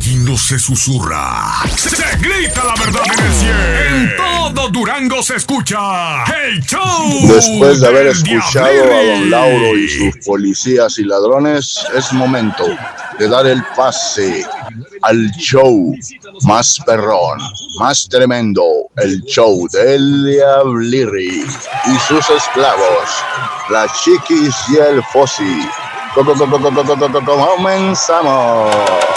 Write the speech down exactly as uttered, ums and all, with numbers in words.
Aquí no se susurra, se grita la verdad en el cielo. En todo Durango se escucha el show. Después de haber del escuchado Diablirri. a don Lauro y sus policías y ladrones, es momento de dar el pase al show más perrón, más tremendo, el show del Diablirri y sus esclavos, la Chiquis y el Fossi. Co- co- co- co- co- co- co- co- Comenzamos.